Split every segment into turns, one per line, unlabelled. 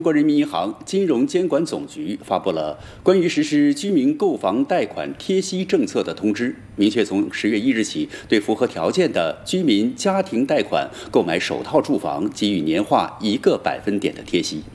中国人民银行金融监管总局发布了关于实施居民购房贷款贴息政策的通知，明确从10月1日起，对符合条件的居民家庭贷款购买首套住房给予年化1个百分点的贴息。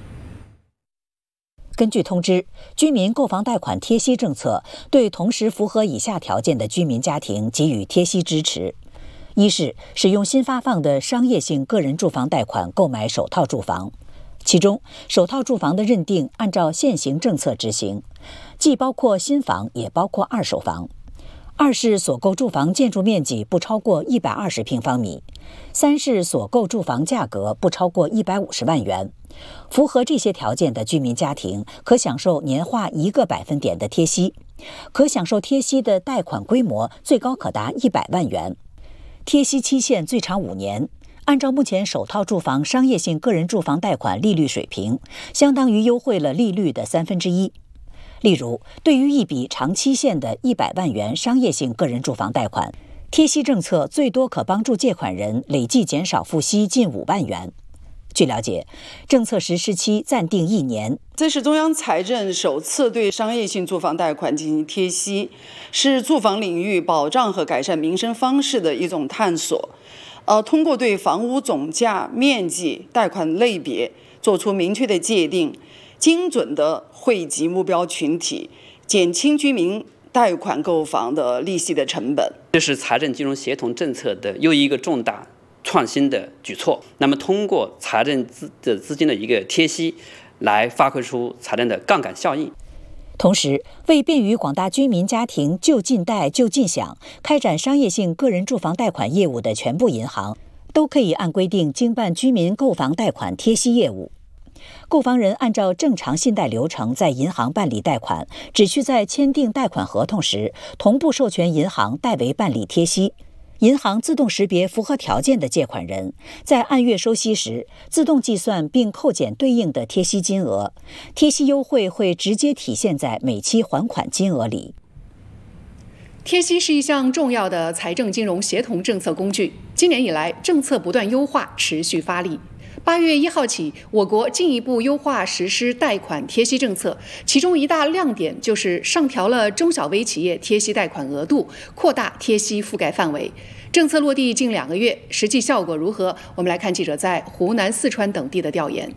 根据通知，居民购房贷款贴息政策对同时符合以下条件的居民家庭给予贴息支持：一是使用新发放的商业性个人住房贷款购买首套住房。其中，首套住房的认定按照现行政策执行，既包括新房，也包括二手房。二是所购住房建筑面积不超过120平方米。三是所购住房价格不超过150万元。符合这些条件的居民家庭可享受年化1个百分点的贴息，可享受贴息的贷款规模最高可达100万元，贴息期限最长5年。按照目前首套住房商业性个人住房贷款利率水平，相当于优惠了利率的1/3。例如，对于一笔长期限的100万元商业性个人住房贷款，贴息政策最多可帮助借款人累计减少付息近5万元。据了解，政策实施期暂定1年。
这是中央财政首次对商业性住房贷款进行贴息，是住房领域保障和改善民生方式的一种探索。通过对房屋总价、面积、贷款类别做出明确的界定，精准地惠及目标群体，减轻居民贷款购房的利息的成本。
这是财政金融协同政策的又一个重大创新的举措。那么，通过财政资金的一个贴息，来发挥出财政的杠杆效应。
同时，为便于广大居民家庭就近贷就近享开展商业性个人住房贷款业务的全部银行，都可以按规定经办居民购房贷款贴息业务。购房人按照正常信贷流程在银行办理贷款，只需在签订贷款合同时，同步授权银行代为办理贴息。银行自动识别符合条件的借款人，在按月收息时自动计算并扣减对应的贴息金额，贴息优惠会直接体现在每期还款金额里。
贴息是一项重要的财政金融协同政策工具，今年以来政策不断优化，持续发力。8月1号起，我国进一步优化实施贷款贴息政策，其中一大亮点就是上调了中小微企业贴息贷款额度，扩大贴息覆盖范围。政策落地近2个月，实际效果如何？我们来看记者在湖南、四川等地的调研。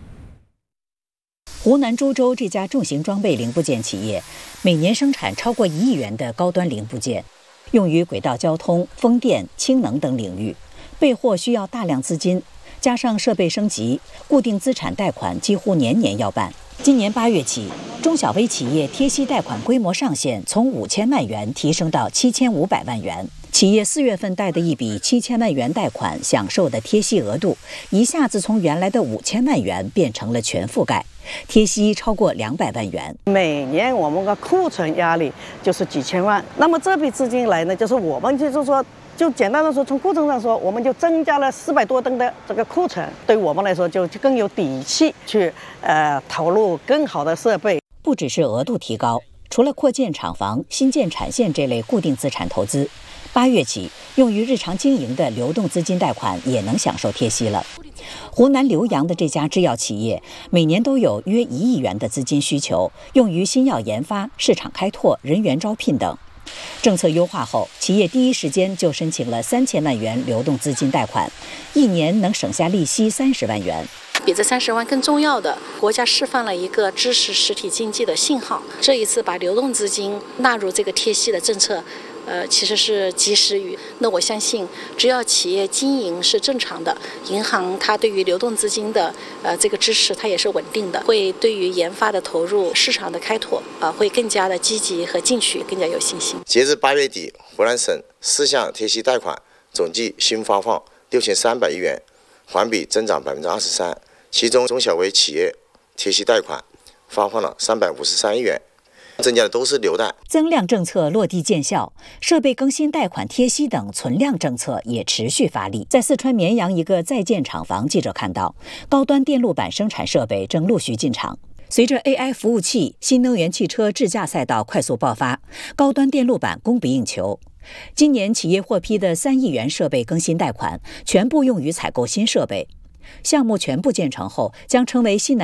湖南株洲这家重型装备零部件企业，每年生产超过1亿元的高端零部件，用于轨道交通、风电、氢能等领域，备货需要大量资金。加上设备升级，固定资产贷款几乎年年要办。今年8月起，中小微企业贴息贷款规模上限从5000万元提升到7500万元。企业4月份贷的一笔7000万元贷款享受的贴息额度，一下子从原来的5000万元变成了全覆盖，贴息超过200万元。
每年我们的库存压力就是几千万，那么这笔资金来呢，就是我们就是说。就简单的说，从库存上说，我们就增加了400多吨的这个库存，对我们来说就更有底气去投入更好的设备。
不只是额度提高，除了扩建厂房、新建产线这类固定资产投资，8月起用于日常经营的流动资金贷款也能享受贴息了。湖南浏阳的这家制药企业每年都有约1亿元的资金需求，用于新药研发、市场开拓、人员招聘等。政策优化后，企业第一时间就申请了3000万元流动资金贷款，一年能省下利息30万元。
比这30万更重要的，国家释放了一个支持实体经济的信号。这一次把流动资金纳入这个贴息的政策，其实是及时雨。那我相信，只要企业经营是正常的，银行它对于流动资金的这个支持，它也是稳定的，会对于研发的投入、市场的开拓会更加的积极和进取，更加有信心。
截至8月底，湖南省4项贴息贷款总计新发放6300亿元，环比增长23%。其中中小微企业贴息贷款发放了353亿元。增加的都是流贷。
增量政策落地见效，设备更新贷款贴息等存量政策也持续发力。在四川绵阳一个在建厂房，记者看到高端电路板生产设备正陆续进场。随着 AI 服务器、新能源汽车智驾赛道快速爆发，高端电路板供不应求。今年企业获批的3亿元设备更新贷款，全部用于采购新设备。 项目全部建成后，将成为西南